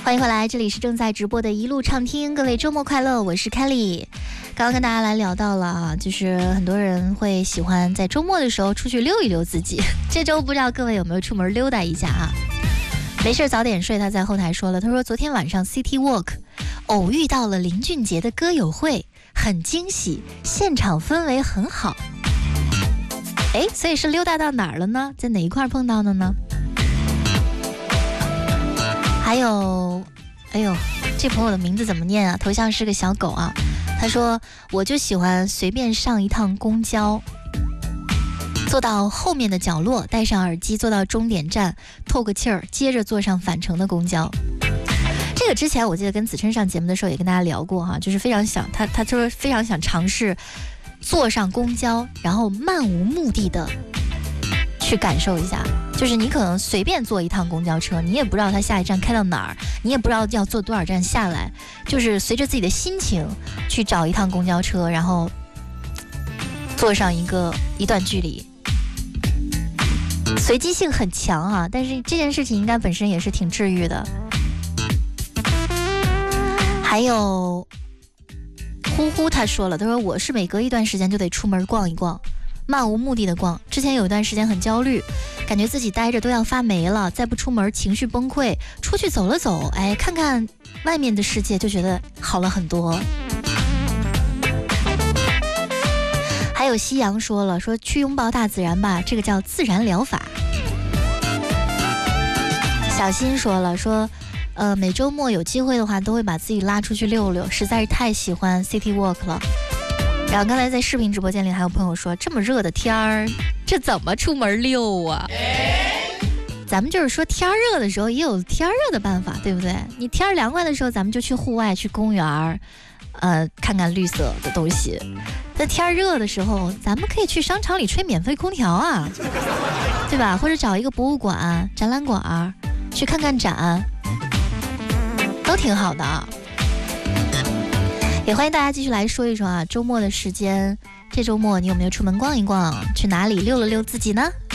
欢迎回来，这里是正在直播的一路畅听，各位周末快乐，我是 Kelly。刚刚跟大家来聊到了啊，就是很多人会喜欢在周末的时候出去溜一溜自己。这周不知道各位有没有出门溜达一下啊？没事早点睡，他在后台说了，他说昨天晚上 City Walk 偶遇到了林俊杰的歌友会，很惊喜，现场氛围很好。哎，所以是溜达到哪儿了呢？在哪一块碰到的呢？还有，哎呦，这朋友的名字怎么念啊？头像是个小狗啊。他说，我就喜欢随便上一趟公交，坐到后面的角落，戴上耳机，坐到终点站，透个气儿，接着坐上返程的公交。这个之前我记得跟子琛上节目的时候也跟大家聊过哈，就是非常想他说非常想尝试坐上公交，然后漫无目的的去感受一下。就是你可能随便坐一趟公交车，你也不知道它下一站开到哪儿，你也不知道要坐多少站下来，就是随着自己的心情去找一趟公交车，然后坐上一段距离。随机性很强啊，但是这件事情应该本身也是挺治愈的。还有呼呼他说了，他说我是每隔一段时间就得出门逛一逛，漫无目的的逛。之前有一段时间很焦虑，感觉自己待着都要发霉了，再不出门情绪崩溃，出去走了走，哎，看看外面的世界，就觉得好了很多。还有夕阳说了，说去拥抱大自然吧，这个叫自然疗法。小新说了，说每周末有机会的话都会把自己拉出去溜溜，实在是太喜欢 City Walk 了。然后刚才在视频直播间里还有朋友说，这么热的天儿，这怎么出门溜啊？咱们就是说天热的时候也有天热的办法，对不对？你天凉快的时候，咱们就去户外，去公园，看看绿色的东西。在天热的时候，咱们可以去商场里吹免费空调啊，对吧？或者找一个博物馆、展览馆去看看展，都挺好的啊。也欢迎大家继续来说一说啊，周末的时间，这周末你有没有出门逛一逛？去哪里溜了溜自己呢？